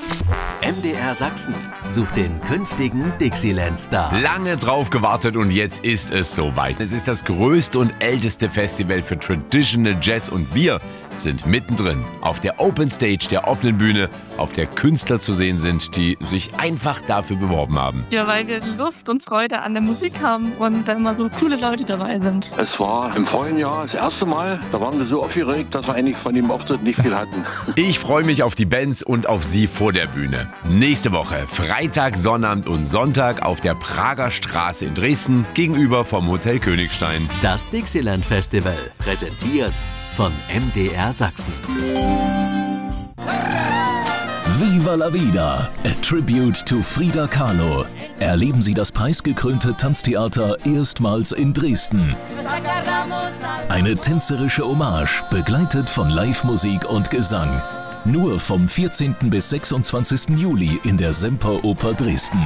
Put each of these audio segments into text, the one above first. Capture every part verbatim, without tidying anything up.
M D R Sachsen sucht den künftigen Dixieland-Star. Lange drauf gewartet und jetzt ist es soweit. Es ist das größte und älteste Festival für Traditional Jazz und wir sind mittendrin auf der Open Stage, der offenen Bühne, auf der Künstler zu sehen sind, die sich einfach dafür beworben haben. Ja, weil wir Lust und Freude an der Musik haben und da immer so coole Leute dabei sind. Es war im vorigen Jahr das erste Mal, da waren wir so aufgeregt, dass wir eigentlich von dem Auftritt nicht viel hatten. Ich freue mich auf die Bands und auf Sie vor der Bühne. Nächste Woche, Freitag, Sonnabend und Sonntag auf der Prager Straße in Dresden gegenüber vom Hotel Königstein. Das Dixieland Festival, präsentiert von M D R Sachsen. Viva la Vida, a tribute to Frida Kahlo. Erleben Sie das preisgekrönte Tanztheater erstmals in Dresden. Eine tänzerische Hommage, begleitet von Live-Musik und Gesang. Nur vom vierzehnten bis sechsundzwanzigsten Juli in der Semperoper Dresden.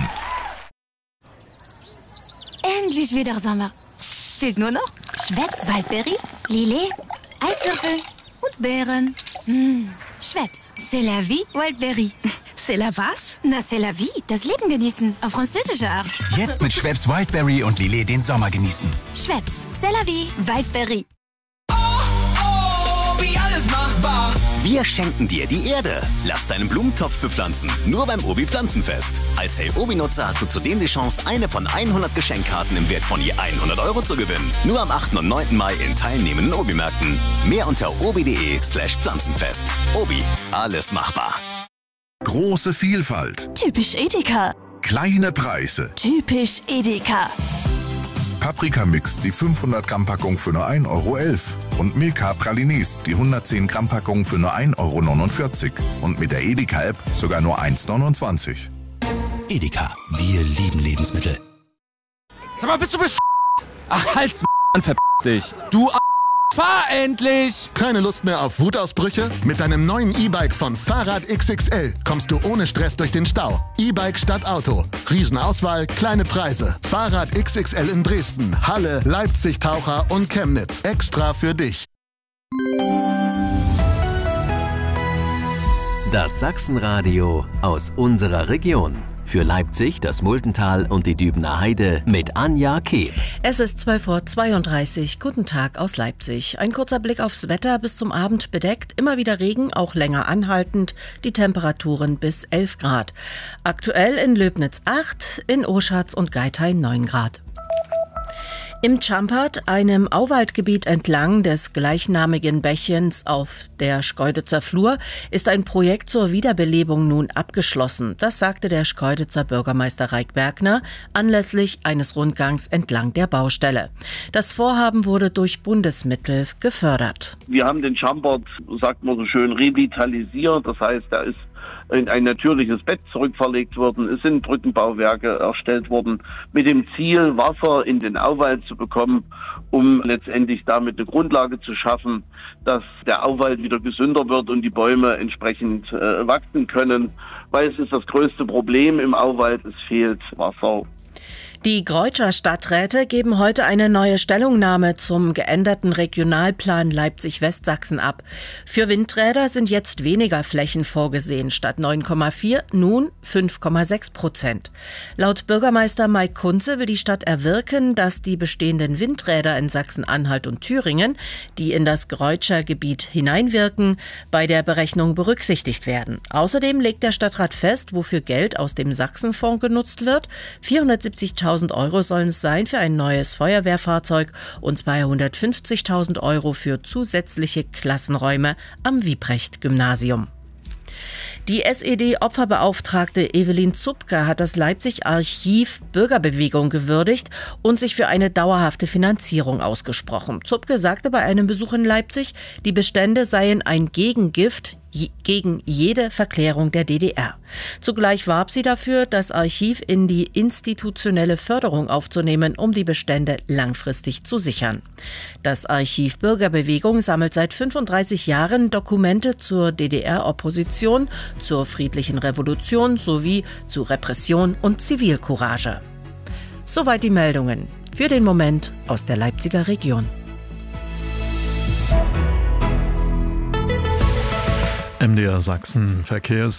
Endlich wieder Sommer. Fehlt nur noch Schweppes Waldberry, Lillet, Eiswürfel und Beeren. Mmh. Schweppes, c'est la vie, Wildberry. C'est la was? Na, c'est la vie, das Leben genießen, auf französische Art. Jetzt mit Schweppes Wildberry und Lillet den Sommer genießen. Schweppes, c'est la vie, Wildberry. Oh, oh, wie alles machbar. Wir schenken dir die Erde. Lass deinen Blumentopf bepflanzen. Nur beim Obi Pflanzenfest. Als Hey Obi-Nutzer hast du zudem die Chance, eine von hundert Geschenkkarten im Wert von je hundert Euro zu gewinnen. Nur am achten und neunten Mai in teilnehmenden Obi-Märkten. Mehr unter obi.de slash Pflanzenfest. Obi, alles machbar. Große Vielfalt. Typisch Edeka. Kleine Preise. Typisch Edeka. Paprikamix, die fünfhundert Gramm Packung für nur ein Euro elf. Und Milka Pralines, die hundertzehn Gramm Packung für nur ein Euro neunundvierzig. Und mit der Edeka-App sogar nur eins neunundzwanzig. Edeka, wir lieben Lebensmittel. Sag mal, bist du besch***? Ach, halt's m***, verpiss dich. Du a***, fahr endlich! Keine Lust mehr auf Wutausbrüche? Mit deinem neuen E-Bike von Fahrrad X X L kommst du ohne Stress durch den Stau. E-Bike statt Auto. Riesenauswahl, kleine Preise. Fahrrad X X L in Dresden, Halle, Leipzig, Taucher und Chemnitz. Extra für dich. Das Sachsenradio aus unserer Region. Für Leipzig, das Muldental und die Dübener Heide mit Anja Kehl. Es ist zwölf Uhr zweiunddreißig. Guten Tag aus Leipzig. Ein kurzer Blick aufs Wetter, bis zum Abend bedeckt. Immer wieder Regen, auch länger anhaltend. Die Temperaturen bis elf Grad. Aktuell in Löbnitz acht, in Oschatz und Geithain neun Grad. Im Champert, einem Auwaldgebiet entlang des gleichnamigen Bächens auf der Schkeuditzer Flur, ist ein Projekt zur Wiederbelebung nun abgeschlossen. Das sagte der Schkeuditzer Bürgermeister Raik Bergner anlässlich eines Rundgangs entlang der Baustelle. Das Vorhaben wurde durch Bundesmittel gefördert. Wir haben den Champert, sagt man so schön, revitalisiert. Das heißt, er ist in ein natürliches Bett zurückverlegt worden. Es sind Brückenbauwerke erstellt worden mit dem Ziel, Wasser in den Auwald zu bekommen, um letztendlich damit eine Grundlage zu schaffen, dass der Auwald wieder gesünder wird und die Bäume entsprechend äh, wachsen können. Weil es ist das größte Problem im Auwald, es fehlt Wasser. Die Greutscher Stadträte geben heute eine neue Stellungnahme zum geänderten Regionalplan Leipzig-Westsachsen ab. Für Windräder sind jetzt weniger Flächen vorgesehen, statt neun Komma vier nun fünf Komma sechs Prozent. Laut Bürgermeister Mike Kunze will die Stadt erwirken, dass die bestehenden Windräder in Sachsen-Anhalt und Thüringen, die in das Greutscher Gebiet hineinwirken, bei der Berechnung berücksichtigt werden. Außerdem legt der Stadtrat fest, wofür Geld aus dem Sachsenfonds genutzt wird. vierhundertsiebzigtausend Euro sollen es sein für ein neues Feuerwehrfahrzeug und zweihundertfünfzigtausend Euro für zusätzliche Klassenräume am Wiebrecht-Gymnasium. Die S E D-Opferbeauftragte Evelyn Zupke hat das Leipzig-Archiv Bürgerbewegung gewürdigt und sich für eine dauerhafte Finanzierung ausgesprochen. Zupke sagte bei einem Besuch in Leipzig, die Bestände seien ein Gegengift gegen jede Verklärung der D D R. Zugleich warb sie dafür, das Archiv in die institutionelle Förderung aufzunehmen, um die Bestände langfristig zu sichern. Das Archiv Bürgerbewegung sammelt seit fünfunddreißig Jahren Dokumente zur D D R-Opposition, zur friedlichen Revolution sowie zu Repression und Zivilcourage. Soweit die Meldungen. Für den Moment aus der Leipziger Region. M D R Sachsen Verkehrs